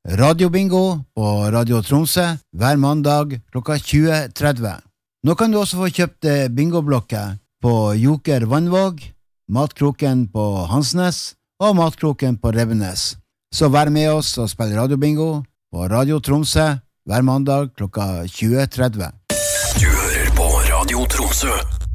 Radiobingo på Radio Tromsø hver mandag klokka 20.30. Nå kan du også få kjøpt bingoblokker på Joker Vannvåg, Matkroken på Hansnes og Matkroken på Revenes. Så vær med oss og spill radiobingo på Radio Tromsø hver mandag klokka 20.30. Du hører på Radio Tromsø.